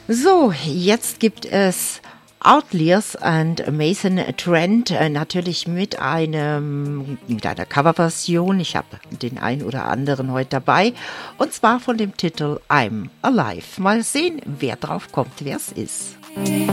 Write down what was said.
So, jetzt gibt es Outliers und Mason Trent, natürlich mit einer Coverversion. Ich habe den einen oder anderen heute dabei. Und zwar von dem Titel I'm Alive. Mal sehen, wer drauf kommt, wer es ist.